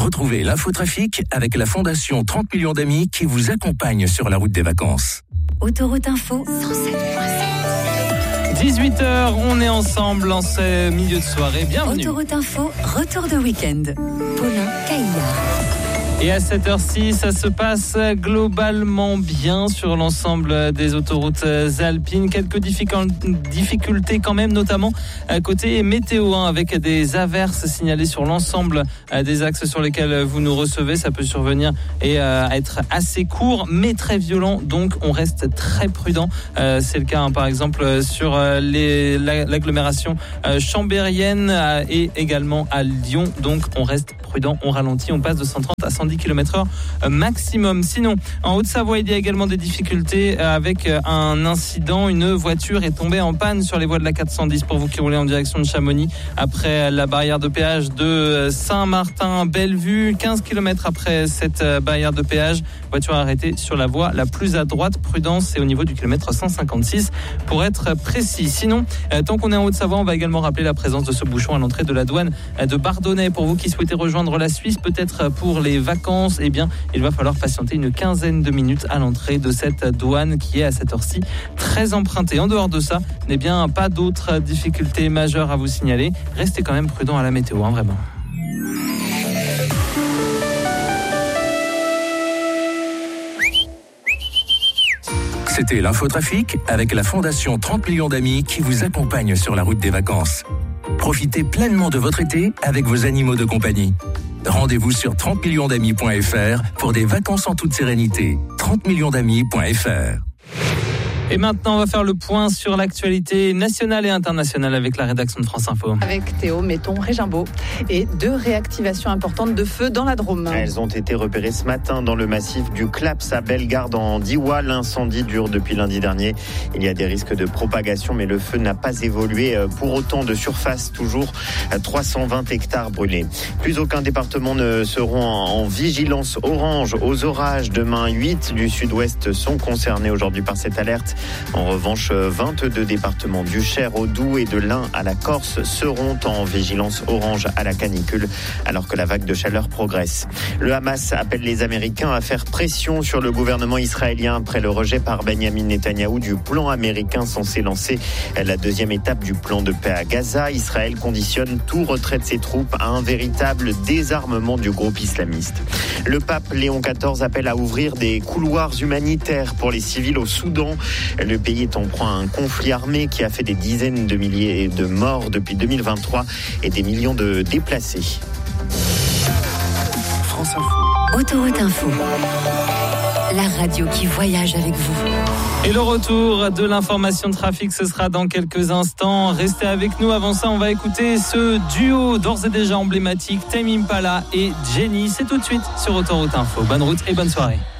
Retrouvez l'infotrafic avec la Fondation 30 millions d'amis qui vous accompagne sur la route des vacances. Autoroute Info 107.7. 18h, on est ensemble en ce milieu de soirée. Bienvenue. Autoroute Info, retour de week-end. Paulin Caillard. Et à cette heure-ci, ça se passe globalement bien sur l'ensemble des autoroutes alpines. Quelques difficultés quand même, notamment côté météo, avec des averses signalées sur l'ensemble des axes sur lesquels vous nous recevez. Ça peut survenir et être assez court, mais très violent. Donc, on reste très prudent. C'est le cas, par exemple, sur l'agglomération chambérienne et également à Lyon. Donc, on reste prudent, on ralentit, on passe de 130 à 110 km/h maximum. Sinon, en Haute-Savoie, il y a également des difficultés avec un incident. Une voiture est tombée en panne sur les voies de la 410 pour vous qui roulez en direction de Chamonix après la barrière de péage de Saint-Martin-Bellevue. 15 km après cette barrière de péage, voiture arrêtée sur la voie la plus à droite. Prudence, c'est au niveau du kilomètre 156 pour être précis. Sinon, tant qu'on est en Haute-Savoie, on va également rappeler la présence de ce bouchon à l'entrée de la douane de Bardonnay. Pour vous qui souhaitez rejoindre la Suisse, peut-être pour les vacances, eh bien, il va falloir patienter une quinzaine de minutes à l'entrée de cette douane qui est à cette heure-ci très empruntée. En dehors de ça, eh bien, pas d'autres difficultés majeures à vous signaler. Restez quand même prudent à la météo, vraiment. C'était l'infotrafic avec la Fondation 30 millions d'amis qui vous accompagne sur la route des vacances. Profitez pleinement de votre été avec vos animaux de compagnie. Rendez-vous sur 30millionsdamis.fr pour des vacances en toute sérénité. 30millionsdamis.fr. Et maintenant, on va faire le point sur l'actualité nationale et internationale avec la rédaction de France Info. Avec Théo Metton-Régimbaud et 2 réactivations importantes de feu dans la Drôme. Elles ont été repérées ce matin dans le massif du Claps à Bellegarde en Diois. L'incendie dure depuis lundi dernier. Il y a des risques de propagation, mais le feu n'a pas évolué pour autant de surface. Toujours 320 hectares brûlés. Plus aucun département ne seront en vigilance orange aux orages. Demain, 8 du sud-ouest sont concernés aujourd'hui par cette alerte. En revanche, 22 départements du Cher au Doubs et de l'Ain à la Corse seront en vigilance orange à la canicule, alors que la vague de chaleur progresse. Le Hamas appelle les Américains à faire pression sur le gouvernement israélien après le rejet par Benjamin Netanyahou du plan américain censé lancer la 2e étape du plan de paix à Gaza. Israël conditionne tout retrait de ses troupes à un véritable désarmement du groupe islamiste. Le pape Léon XIV appelle à ouvrir des couloirs humanitaires pour les civils au Soudan. Le pays est en proie à un conflit armé qui a fait des dizaines de milliers de morts depuis 2023 et des millions de déplacés. France Info. Autoroute Info. La radio qui voyage avec vous. Et le retour de l'information de trafic, ce sera dans quelques instants. Restez avec nous. Avant ça, on va écouter ce duo d'ores et déjà emblématique, Tame Impala et Jenny. C'est tout de suite sur Autoroute Info. Bonne route et bonne soirée.